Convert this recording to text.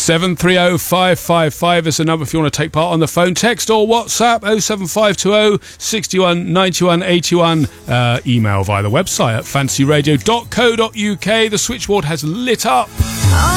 730 555 is the number if you want to take part on the phone. Text or WhatsApp 07520 61 91 81. Email via the website at fantasyradio.co.uk. The switchboard has lit up.